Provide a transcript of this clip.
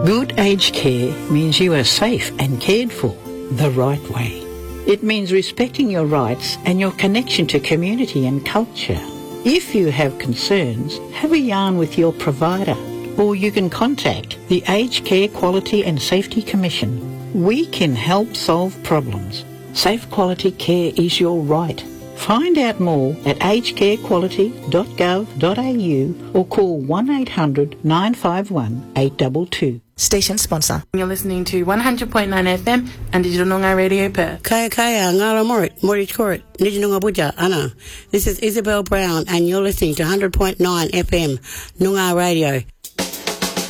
Good aged care means you are safe and cared for the right way. It means respecting your rights and your connection to community and culture. If you have concerns, have a yarn with your provider, or you can contact the Aged Care Quality and Safety Commission. We can help solve problems. Safe quality care is your right. Find out more at agedcarequality.gov.au or call 1800 951 822. Station sponsor. You're listening to 100.9 FM and Digital Noongar Radio Perth. Kaya ngara morit court Nijinunga Buja Anna. This is Isabel Brown and you're listening to 100.9 FM Noongar Radio.